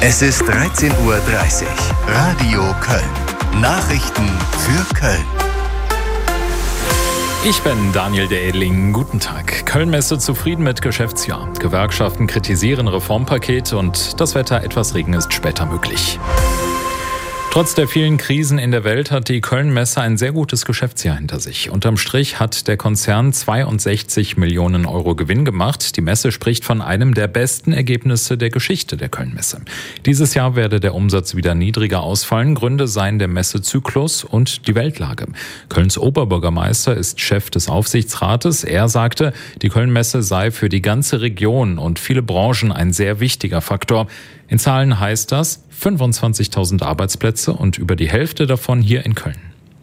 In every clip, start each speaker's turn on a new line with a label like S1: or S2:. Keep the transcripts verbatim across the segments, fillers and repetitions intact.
S1: Es ist dreizehn Uhr dreißig. Radio Köln. Nachrichten für Köln.
S2: Ich bin Daniel Dehling. Guten Tag. Köln-Messe zufrieden mit Geschäftsjahr. Gewerkschaften kritisieren Reformpaket und das Wetter, etwas Regen ist später möglich. Trotz der vielen Krisen in der Welt hat die Köln-Messe ein sehr gutes Geschäftsjahr hinter sich. Unterm Strich hat der Konzern zweiundsechzig Millionen Euro Gewinn gemacht. Die Messe spricht von einem der besten Ergebnisse der Geschichte der Köln-Messe. Dieses Jahr werde der Umsatz wieder niedriger ausfallen. Gründe seien der Messezyklus und die Weltlage. Kölns Oberbürgermeister ist Chef des Aufsichtsrates. Er sagte, die Köln-Messe sei für die ganze Region und viele Branchen ein sehr wichtiger Faktor. In Zahlen heißt das fünfundzwanzigtausend Arbeitsplätze und über die Hälfte davon hier in Köln.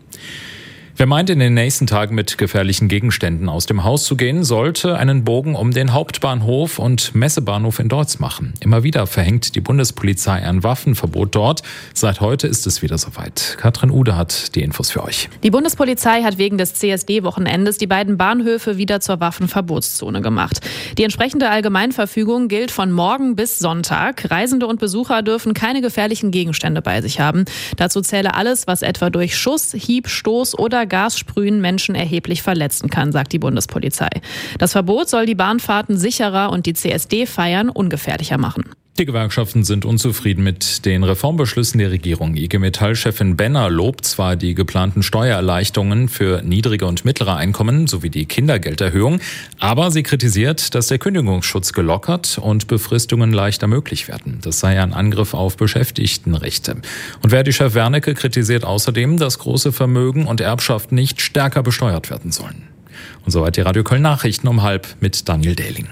S2: Wer meint, in den nächsten Tagen mit gefährlichen Gegenständen aus dem Haus zu gehen, sollte einen Bogen um den Hauptbahnhof und Messebahnhof in Deutz machen. Immer wieder verhängt die Bundespolizei ein Waffenverbot dort. Seit heute ist es wieder soweit. Katrin Ude hat die Infos für euch.
S3: Die Bundespolizei hat wegen des C S D-Wochenendes die beiden Bahnhöfe wieder zur Waffenverbotszone gemacht. Die entsprechende Allgemeinverfügung gilt von morgen bis Sonntag. Reisende und Besucher dürfen keine gefährlichen Gegenstände bei sich haben. Dazu zähle alles, was etwa durch Schuss, Hieb, Stoß oder Gassprühen Menschen erheblich verletzen kann, sagt die Bundespolizei. Das Verbot soll die Bahnfahrten sicherer und die C S D-Feiern ungefährlicher machen.
S2: Die Gewerkschaften sind unzufrieden mit den Reformbeschlüssen der Regierung. I G Metall-Chefin Benner lobt zwar die geplanten Steuererleichterungen für niedrige und mittlere Einkommen sowie die Kindergelderhöhung, aber sie kritisiert, dass der Kündigungsschutz gelockert und Befristungen leichter möglich werden. Das sei ein Angriff auf Beschäftigtenrechte. Und Verdi-Chef Wernicke kritisiert außerdem, dass große Vermögen und Erbschaften nicht stärker besteuert werden sollen. Und soweit die Radio Köln Nachrichten um halb mit Daniel Dehling.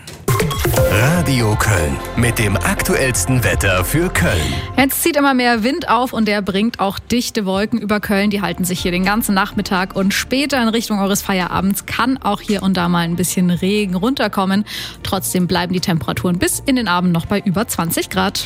S1: Radio Köln mit dem aktuellsten Wetter für Köln.
S4: Jetzt zieht immer mehr Wind auf und der bringt auch dichte Wolken über Köln. Die halten sich hier den ganzen Nachmittag und später in Richtung eures Feierabends kann auch hier und da mal ein bisschen Regen runterkommen. Trotzdem bleiben die Temperaturen bis in den Abend noch bei über zwanzig Grad.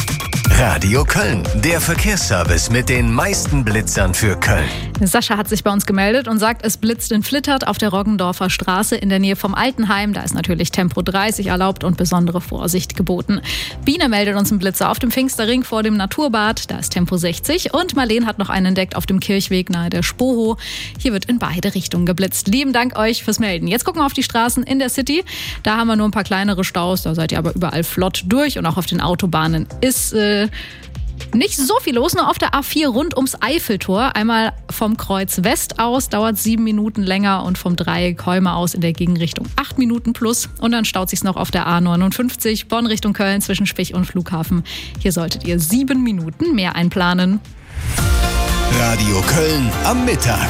S1: Radio Köln, der Verkehrsservice mit den meisten Blitzern für Köln.
S4: Sascha hat sich bei uns gemeldet und sagt, es blitzt und flittert auf der Roggendorfer Straße in der Nähe vom Altenheim. Da ist natürlich Tempo dreißig erlaubt und besondere Vorsicht geboten. Biene meldet uns einen Blitzer auf dem Pfingsterring vor dem Naturbad. Da ist Tempo sechzig. Und Marleen hat noch einen entdeckt auf dem Kirchweg nahe der Spoho. Hier wird in beide Richtungen geblitzt. Lieben Dank euch fürs Melden. Jetzt gucken wir auf die Straßen in der City. Da haben wir nur ein paar kleinere Staus. Da seid ihr aber überall flott durch. Und auch auf den Autobahnen ist äh, nicht so viel los, nur auf der A vier rund ums Eiffeltor. Einmal vom Kreuz West aus dauert sieben Minuten länger und vom Dreieck Heume aus in der Gegenrichtung acht Minuten plus. Und dann staut sich's noch auf der A neunundfünfzig Bonn Richtung Köln zwischen Spich und Flughafen. Hier solltet ihr sieben Minuten mehr einplanen.
S1: Radio Köln am Mittag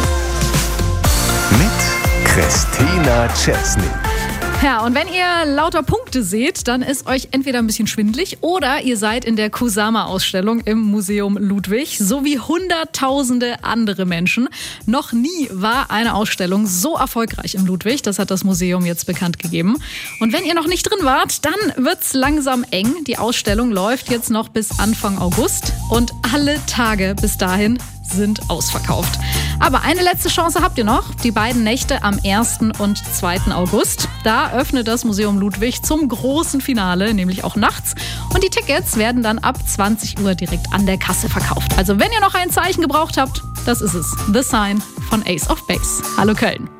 S1: mit Christina Chesney.
S4: Ja, und wenn ihr lauter Punkte seht, dann ist euch entweder ein bisschen schwindelig oder ihr seid in der Kusama-Ausstellung im Museum Ludwig, sowie hunderttausende andere Menschen. Noch nie war eine Ausstellung so erfolgreich im Ludwig, das hat das Museum jetzt bekannt gegeben. Und wenn ihr noch nicht drin wart, dann wird's langsam eng. Die Ausstellung läuft jetzt noch bis Anfang August und alle Tage bis dahin sind ausverkauft. Aber eine letzte Chance habt ihr noch. Die beiden Nächte am ersten und zweiten August. Da öffnet das Museum Ludwig zum großen Finale, nämlich auch nachts. Und die Tickets werden dann ab zwanzig Uhr direkt an der Kasse verkauft. Also wenn ihr noch ein Zeichen gebraucht habt, das ist es. The Sign von Ace of Base. Hallo Köln.